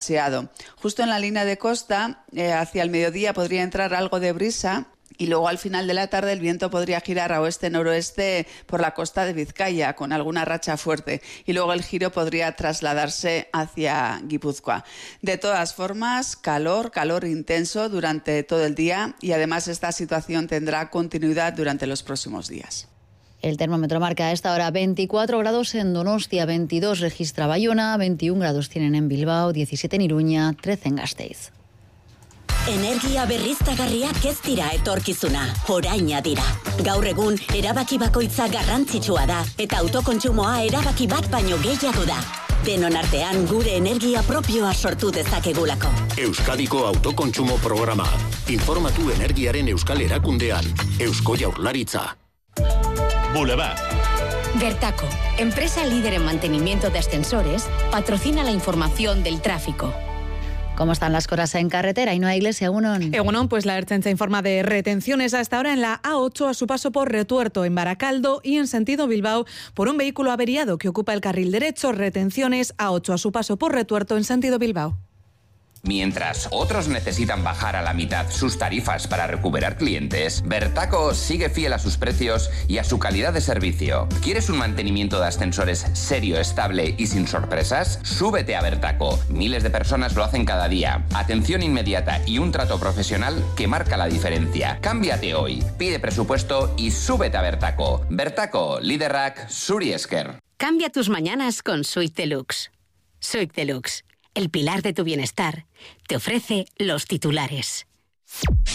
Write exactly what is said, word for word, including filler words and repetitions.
Justo en la línea de costa, eh, hacia el mediodía podría entrar algo de brisa y luego al final de la tarde el viento podría girar a oeste-noroeste por la costa de Vizcaya con alguna racha fuerte y luego el giro podría trasladarse hacia Guipúzcoa. De todas formas, calor, calor intenso durante todo el día y además esta situación tendrá continuidad durante los próximos días. El termómetro marca a esta hora veinticuatro grados en Donostia, veintidós registra Bayona, veintiún grados tienen en Bilbao, diecisiete en Iruña, trece en Gasteiz. Energia berriztagarriak ez dira etorkizuna, oraina dira. Gaur egun, erabaki bakoitza garrantzitsua da, eta autokontsumoa erabaki bat baino gehiago da. Denon artean gure energia propioa sortu dezakegulako. Euskadiko autokontsumo programa. Informatu energiaren euskal erakundean. Eusko Jaurlaritza. Boulevard. Bertaco, empresa líder en mantenimiento de ascensores, patrocina la información del tráfico. ¿Cómo están las cosas en carretera? Y no hay iglesia, Egunon. Egunon, pues la Ertzaintza informa de retenciones hasta ahora en la A ocho a su paso por Retuerto, en Baracaldo y en sentido Bilbao por un vehículo averiado que ocupa el carril derecho. Retenciones A ocho a su paso por Retuerto en sentido Bilbao. Mientras otros necesitan bajar a la mitad sus tarifas para recuperar clientes, Bertaco sigue fiel a sus precios y a su calidad de servicio. ¿Quieres un mantenimiento de ascensores serio, estable y sin sorpresas? Súbete a Bertaco. Miles de personas lo hacen cada día. Atención inmediata y un trato profesional que marca la diferencia. Cámbiate hoy. Pide presupuesto y súbete a Bertaco. Bertaco, Liderrak, Zuri esker. Cambia tus mañanas con Suite Deluxe. Suite Deluxe, el pilar de tu bienestar, te ofrece los titulares.